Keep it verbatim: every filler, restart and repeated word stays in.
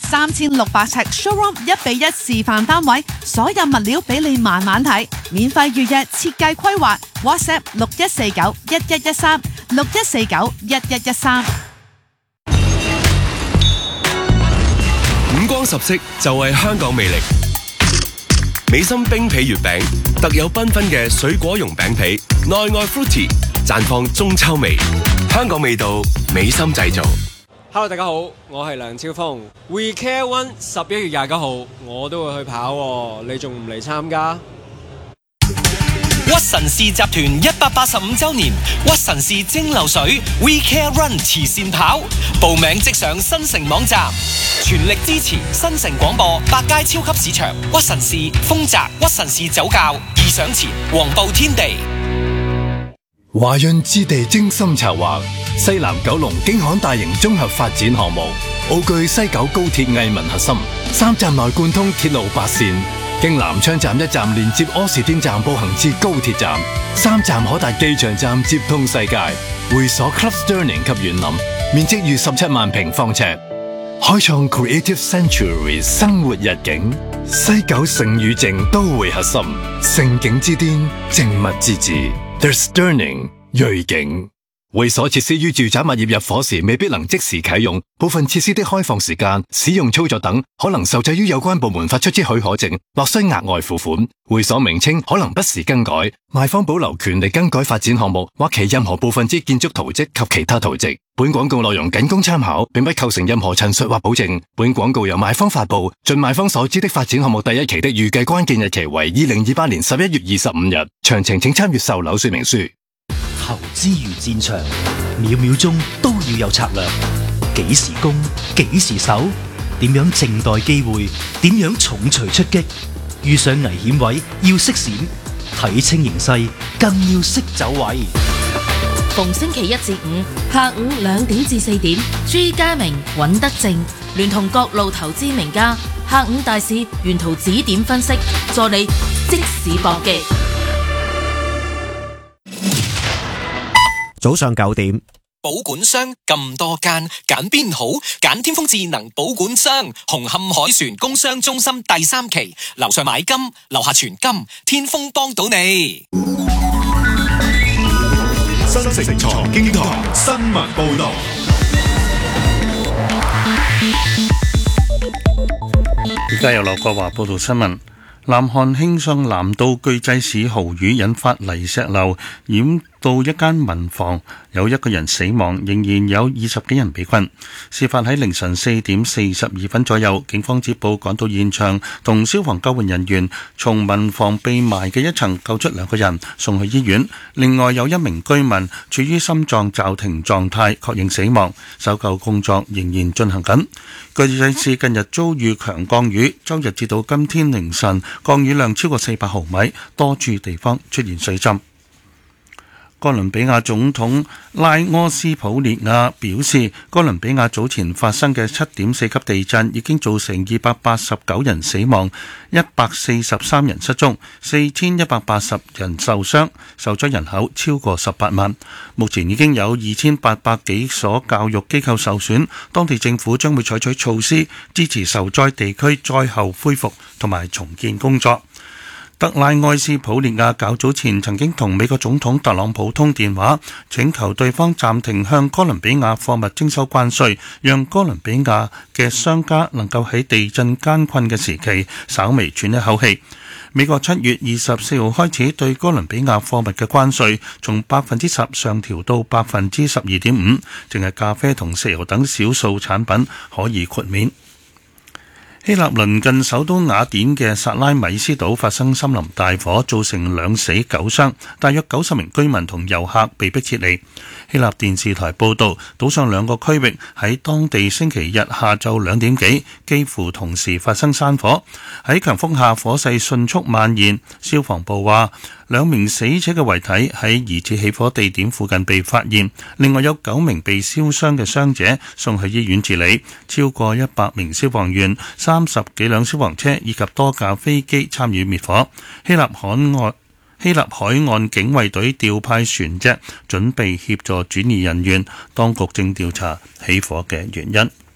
三千六百尺 showroom 一比一示範單位，所有物料俾你慢慢睇，免費預約設計規劃 ，WhatsApp 六一四九一一一三六一四九一一一三。 五光十色就係香港魅力。美心冰皮月餅特有繽紛嘅水果蓉餅皮，內外 fruity， 綻放中秋味。香港味道，美心製造。 Hello， 大家好，我係梁超峰。We Care One 十一月廿九號我都會去跑喎，你仲唔嚟參加？ 屈臣氏集團一百八十五周年屈臣氏蒸餾水 We Care Run 慈善跑，報名即上新城網站，全力支持新城廣播、百佳超級市場、屈臣氏、豐澤、屈臣氏酒窖、義享前、黃埔天地。 華潤置地精心策劃西南九龍京杭大型綜合發展項目，奧據西九高鐵藝文核心，三站內貫通鐵路八線，經南昌站一站連接柯士甸站步行至高鐵站，三站可達機場站接通世界。會所 Club Sterling 及園林，面積逾十七萬平方尺，開創 Creative Sanctuary 生活日景。西九盛與靜都會核心，盛景之巔，靜物之至。The Sterling 瑞景。會所設施於住宅物業入伙時未必能即時啟用，部分設施的開放時間、使用操作等可能受制於有關部門發出之許可證，或需額外付款。會所名稱可能不時更改，賣方保留權利更改發展項目或其任何部分之建築圖則及其他圖則。本廣告內容僅供參考，並不構成任何陳述或保證。本廣告由賣方發布，盡賣方所知的發展項目第一期的預計關鍵日期為二零二八年十一月二十五日。詳情請參閱售樓說明書。 投資如戰場，秒秒鐘都要有策略。幾時攻，幾時守，點樣靜待機會，點樣重錘出擊。遇上危險位要識閃，睇清形勢更要識走位。 逢星期一至五下午兩點至四點，朱家明、尹德正聯同各路投資名家，下午大市沿途指點分析，助你即時搏擊。 早上九點， 保管商咁多間，揀邊好？揀天風智能保管商，紅磡海船工商中心第三期，樓上買金，樓下存金，天風幫到你。 新城財經台新聞報道。 而家由劉國華報道新聞。南韓慶尚南道巨濟市豪雨引發泥石流，淹到一間民房，有一個人死亡，仍然有二十幾人被困。事發喺凌晨四點四十二分左右，警方接報趕到現場，同消防救援人員從民房被埋嘅一層救出兩個人，送去醫院。另外有一名居民處於心臟驟停狀態，確認死亡。搜救工作仍然進行緊。巨濟市近日遭遇強降雨，周日至到今天凌晨，降雨量超過四百毫米，多處地方出現水浸。哥倫比亞總統拉柯斯普列亞表示，哥倫比亞早前發生嘅七點四級地震已經造成二百八十九人死亡，一百四十三人失蹤，四千一百八十人受傷，受災人口超過十八萬。目前已經有二千八百幾所教育機構受損，當地政府將會採取措施支持受災地區災後恢復同埋重建工作。特拉埃斯普列亞較早前曾經同美國總統特朗普通電話，請求對方暫停向哥倫比亞貨物徵收關稅，讓哥倫比亞嘅商家能夠喺地震艱困嘅時期稍微喘一口氣。美國七月二十四號開始對哥倫比亞貨物嘅關稅從百分之十上調到百分之十二點五，淨係咖啡同石油等少數產品可以豁免。希臘鄰近首都雅典嘅薩拉米斯島發生森林大火，造成兩死九傷，大約九十名居民同遊客被迫撤離。希臘電視台報道，島上兩個區域喺當地星期日下晝兩點幾幾乎同時發生山火，喺強風下火勢迅速蔓延。消防部話，兩名死者嘅遺體喺疑似起火地點附近被發現，另外有九名被燒傷嘅傷者送去醫院治理，超過一百名消防員、三十幾輛消防車以及多架飛機參與滅火。希臘海岸希臘海岸警衛隊調派船隻準備協助轉移人員，當局正調查起火嘅原因。